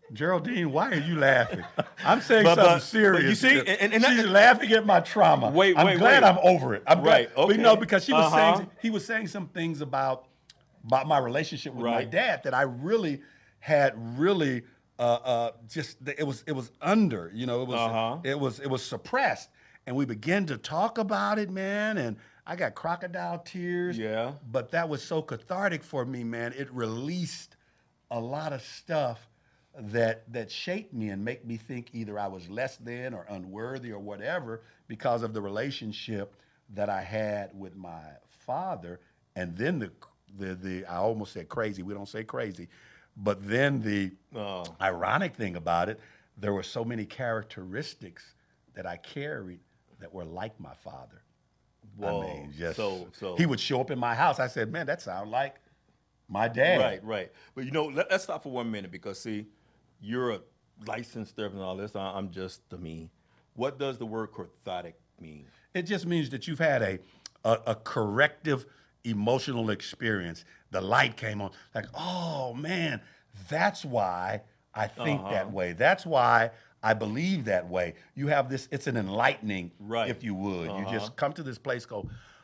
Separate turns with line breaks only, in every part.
Geraldine, why are you laughing? I'm saying
But-
something
but
serious.
you see, and
she's laughing at my trauma.
Wait,
I'm
wait,
glad
wait.
I'm over it. I'm
Right,
glad,
okay.
but, no, because she was
Uh-huh.
saying he was saying some things about my relationship with my
Right.
dad that I really had just it was under,
Uh-huh.
it was suppressed, and we began to talk about it, man, and I got crocodile tears.
Yeah.
But that was so cathartic for me, man. It released a lot of stuff that shaped me and make me think either I was less than or unworthy or whatever because of the relationship that I had with my father. And then the I almost said crazy. We don't say crazy. But then the ironic thing about it, there were so many characteristics that I carried that were like my father.
Whoa.
I mean, just
So
he would show up in my house. I said, man, that sounds like my dad.
Right. But let's stop for 1 minute because see, you're a licensed therapist and all this. I'm just the me. What does the word cathartic mean?
It just means that you've had a corrective emotional experience. The light came on, like, oh man, that's why I think that way. That's why I believe that way. You have this, it's an enlightening, if you would. You just come to this place, go,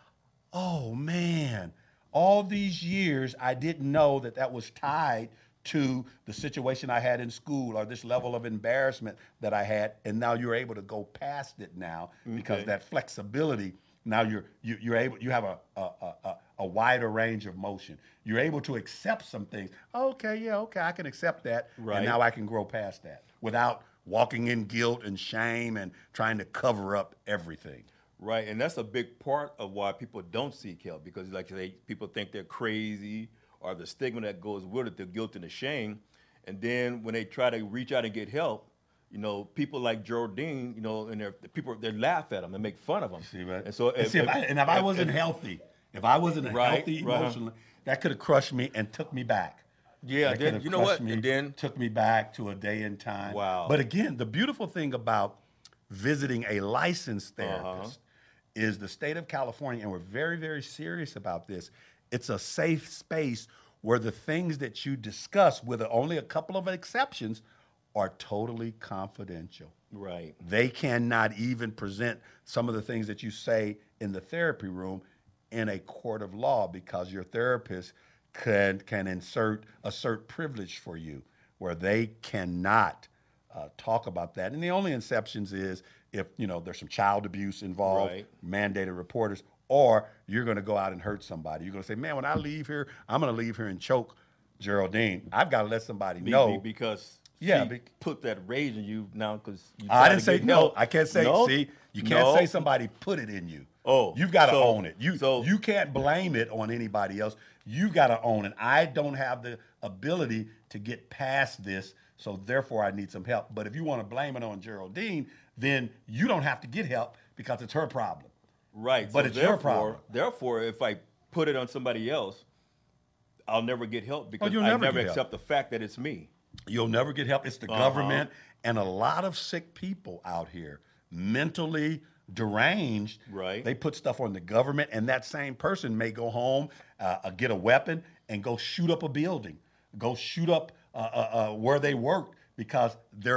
oh man, all these years I didn't know that was tied to the situation I had in school or this level of embarrassment that I had, and now you're able to go past it now because that flexibility. Now you're able. You have a wider range of motion. You're able to accept some things. Okay, I can accept that, and now I can grow past that without walking in guilt and shame and trying to cover up everything.
Right, and that's a big part of why people don't seek help because, like people think they're crazy, or the stigma that goes with it, the guilt and the shame, and then when they try to reach out and get help, people like Geraldine, and they laugh at them and make fun of them.
See, right?
And so,
if I wasn't healthy, healthy emotionally, that could have crushed me and took me back.
Yeah,
that
then you know what? And then
took me back to a day in time.
Wow.
But again, the beautiful thing about visiting a licensed therapist is the state of California, and we're very, very serious about this. It's a safe space where the things that you discuss, with only a couple of exceptions, are totally confidential.
Right.
They cannot even present some of the things that you say in the therapy room in a court of law because your therapist can assert privilege for you where they cannot talk about that. And the only exceptions is if there's some child abuse involved, mandated reporters, or you're going to go out and hurt somebody. You're going to say, man, when I leave here, I'm going to leave here and choke Geraldine. I've got to let somebody know.
Because put that rage in you now because you
I didn't say no.
Help.
I can't say,
no?
see, you can't say somebody put it in you.
Oh.
You've got to own it. You can't blame it on anybody else. You got to own it. I don't have the ability to get past this, so therefore I need some help. But if you want to blame it on Geraldine, then you don't have to get help because it's her problem.
Right.
But it's your problem.
Therefore, if I put it on somebody else, I'll never get help because
you'll
I
never
never
get
accept the fact that it's me.
You'll never get help. It's the government and a lot of sick people out here, mentally deranged.
Right.
They put stuff on the government, and that same person may go home, get a weapon, and go shoot up a building, go shoot up where they work because they're